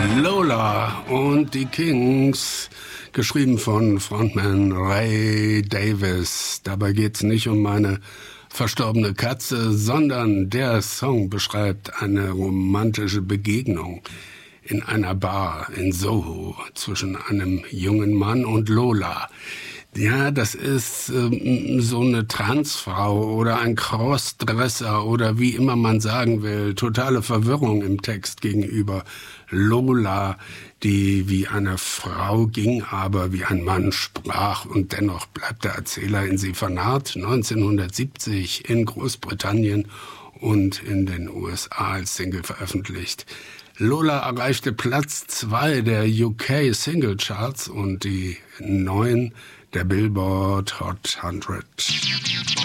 Lola und die Kings, geschrieben von Frontman Ray Davies. Dabei geht's nicht um meine verstorbene Katze, sondern der Song beschreibt eine romantische Begegnung in einer Bar in Soho zwischen einem jungen Mann und Lola. Ja, das ist so eine Transfrau oder ein Crossdresser oder wie immer man sagen will. Totale Verwirrung im Text gegenüber Lola, die wie eine Frau ging, aber wie ein Mann sprach. Und dennoch bleibt der Erzähler in sie vernarrt. 1970 in Großbritannien und in den USA als Single veröffentlicht. Lola erreichte Platz 2 der UK Single Charts und die 9 der Billboard Hot 100.